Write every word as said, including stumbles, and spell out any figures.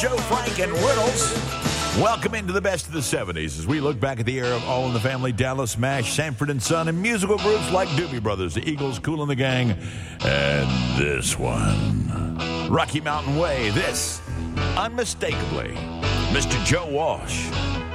Joe, Frank, and Riddles. Welcome into the best of the seventies as we look back at the era of All in the Family, Dallas Smash, Sanford and Son, and musical groups like Doobie Brothers, the Eagles, Kool and the Gang, and this one, Rocky Mountain Way. This, unmistakably, Mister Joe Walsh.